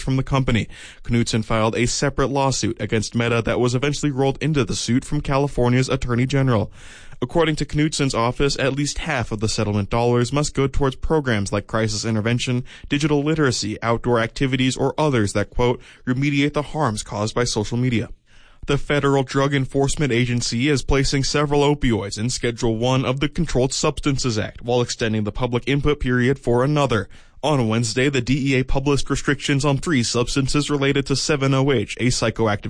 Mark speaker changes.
Speaker 1: from the company. Knutson filed a separate lawsuit against Meta that was eventually rolled into the suit from California's Attorney General. According to Knutson's office, at least half of the settlement dollars must go towards programs like crisis intervention, digital literacy, outdoor activities, or others that, quote, remediate the harms caused by social media. The Federal Drug Enforcement Agency is placing several opioids in Schedule 1 of the Controlled Substances Act while extending the public input period for another. On Wednesday, the DEA published restrictions on 3 substances related to 7-OH, a psychoactive